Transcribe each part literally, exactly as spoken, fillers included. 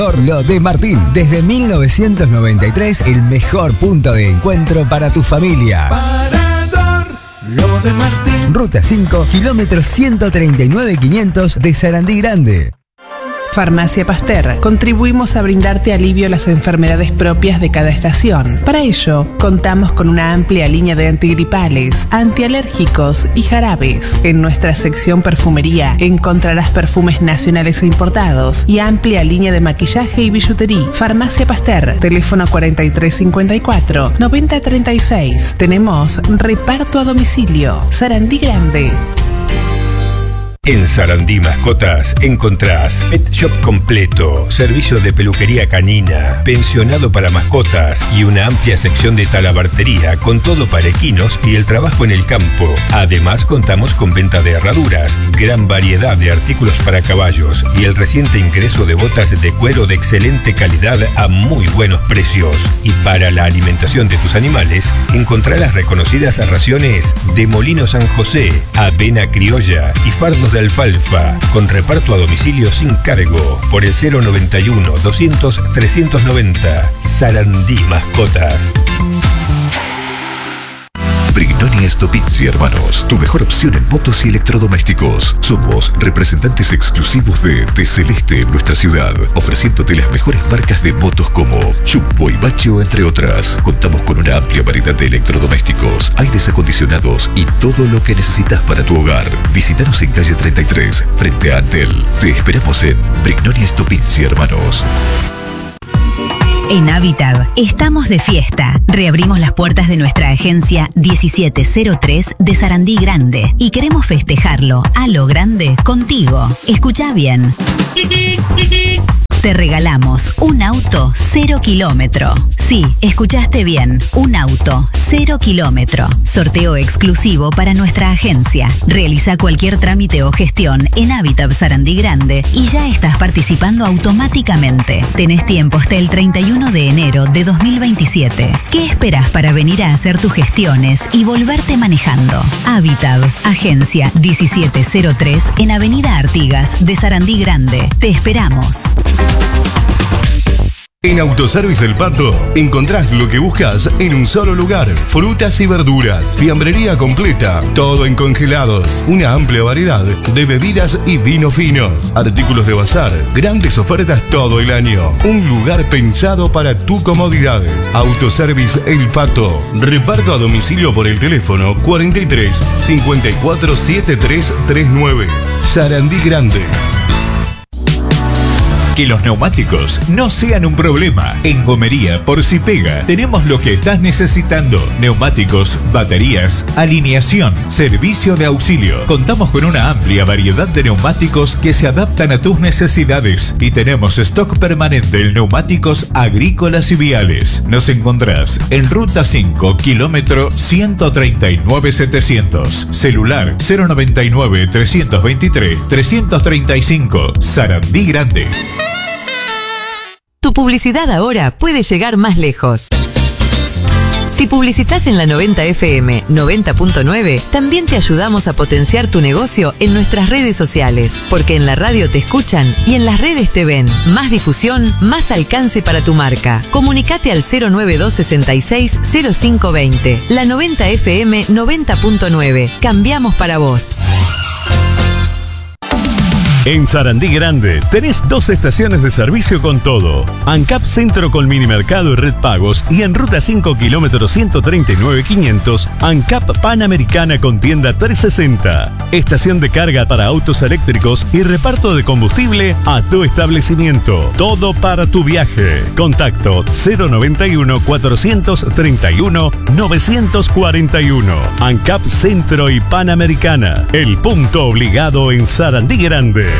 Lo de Martín, desde mil novecientos noventa y tres, el mejor punto de encuentro para tu familia. Parador Lo de Martín. Ruta cinco, kilómetro ciento treinta y nueve quinientos de Sarandí Grande. Farmacia Pasteur. Contribuimos a brindarte alivio a las enfermedades propias de cada estación. Para ello, contamos con una amplia línea de antigripales, antialérgicos y jarabes. En nuestra sección perfumería encontrarás perfumes nacionales e importados y amplia línea de maquillaje y billutería. Farmacia Pasteur. Teléfono cuarenta y tres cincuenta y cuatro, noventa treinta y seis. Tenemos reparto a domicilio. Sarandí Grande. En Sarandí Mascotas encontrás Pet Shop completo, servicio de peluquería canina, pensionado para mascotas y una amplia sección de talabartería con todo para equinos y el trabajo en el campo. Además contamos con venta de herraduras, gran variedad de artículos para caballos y el reciente ingreso de botas de cuero de excelente calidad a muy buenos precios. Y para la alimentación de tus animales encontrás las reconocidas raciones de Molino San José, avena criolla y fardos de alfalfa, con reparto a domicilio sin cargo, por el cero noventa y uno, doscientos, trescientos noventa. Sarandí Mascotas. Brignoni Stopizzi Hermanos, tu mejor opción en motos y electrodomésticos. Somos representantes exclusivos de De Celeste en nuestra ciudad, ofreciéndote las mejores marcas de motos como Jumbo y Bacho, entre otras. Contamos con una amplia variedad de electrodomésticos, aires acondicionados y todo lo que necesitas para tu hogar. Visítanos en calle treinta y tres, frente a Antel. Te esperamos en Brignoni Stopizzi Hermanos. En Habitat estamos de fiesta. Reabrimos las puertas de nuestra agencia diecisiete cero tres de Sarandí Grande y queremos festejarlo a lo grande contigo. Escuchá bien. Te regalamos un auto cero kilómetro. Sí, escuchaste bien. Un auto cero kilómetro. Sorteo exclusivo para nuestra agencia. Realiza cualquier trámite o gestión en Habitat Sarandí Grande y ya estás participando automáticamente. Tenés tiempo hasta el treinta y uno de enero de dos mil veintisiete. ¿Qué esperás para venir a hacer tus gestiones y volverte manejando? Habitat, agencia diecisiete cero tres en Avenida Artigas de Sarandí Grande. Te esperamos. En Autoservice El Pato encontrás lo que buscas en un solo lugar. Frutas y verduras, fiambrería completa, todo en congelados, una amplia variedad de bebidas y vinos finos, artículos de bazar, grandes ofertas todo el año. Un lugar pensado para tu comodidad. Autoservice El Pato. Reparto a domicilio por el teléfono cuarenta y tres, cincuenta y cuatro, setenta y tres treinta y nueve. Sarandí Grande. Que los neumáticos no sean un problema. En Gomería por Si Pega tenemos lo que estás necesitando: neumáticos, baterías, alineación, servicio de auxilio. Contamos con una amplia variedad de neumáticos que se adaptan a tus necesidades y tenemos stock permanente en neumáticos agrícolas y viales. Nos encontrás en Ruta cinco, kilómetro ciento treinta y nueve setecientos. Celular cero noventa y nueve, trescientos veintitrés, trescientos treinta y cinco. Sarandí Grande. Tu publicidad ahora puede llegar más lejos. Si publicitas en la noventa F M noventa punto nueve, también te ayudamos a potenciar tu negocio en nuestras redes sociales, porque en la radio te escuchan y en las redes te ven. Más difusión, más alcance para tu marca. Comunicate al cero nueve dos, sesenta y seis, cero cinco veinte. La noventa F M noventa punto nueve. Cambiamos para vos. En Sarandí Grande tenés dos estaciones de servicio con todo. ANCAP Centro con Minimercado y Red Pagos, y en Ruta cinco, kilómetro ciento treinta y nueve quinientos, ANCAP Panamericana con tienda trescientos sesenta. Estación de carga para autos eléctricos y reparto de combustible a tu establecimiento. Todo para tu viaje. Contacto cero noventa y uno, cuatrocientos treinta y uno, novecientos cuarenta y uno. ANCAP Centro y Panamericana. El punto obligado en Sarandí Grande.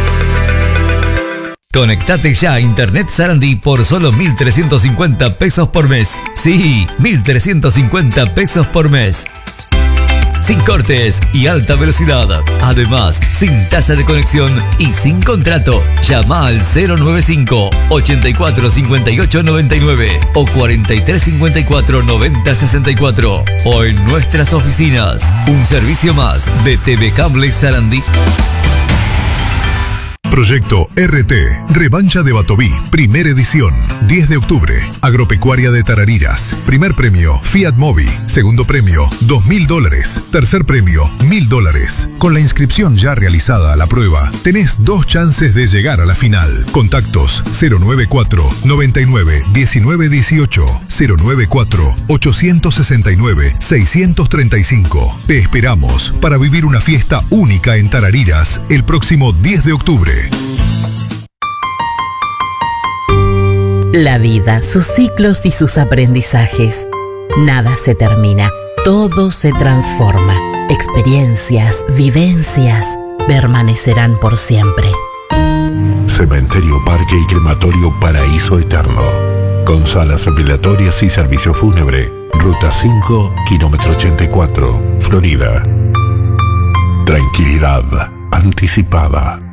Conectate ya a Internet Sarandí por solo mil trescientos cincuenta pesos por mes. Sí, mil trescientos cincuenta pesos por mes. Sin cortes y alta velocidad. Además, sin tasa de conexión y sin contrato. Llama al cero noventa y cinco, ochenta y cuatro, cincuenta y ocho, noventa y nueve o cuarenta y tres, cincuenta y cuatro, noventa, sesenta y cuatro. O en nuestras oficinas. Un servicio más de T V Cable Sarandí. Proyecto R T, Revancha de Batoví, primera edición, diez de octubre. Agropecuaria de Tarariras. Primer premio, Fiat Mobi. Segundo premio, dos mil dólares. Tercer premio, mil dólares. Con la inscripción ya realizada a la prueba, tenés dos chances de llegar a la final. Contactos cero nueve cuatro, noventa y nueve, diecinueve dieciocho, cero nueve cuatro, ochocientos sesenta y nueve, seiscientos treinta y cinco. Te esperamos para vivir una fiesta única en Tarariras el próximo diez de octubre. La vida, sus ciclos y sus aprendizajes. Nada se termina, todo se transforma. Experiencias, vivencias, permanecerán por siempre. Cementerio, Parque y Crematorio Paraíso Eterno. Con salas velatorias y servicio fúnebre. Ruta cinco, kilómetro ochenta y cuatro, Florida. Tranquilidad anticipada.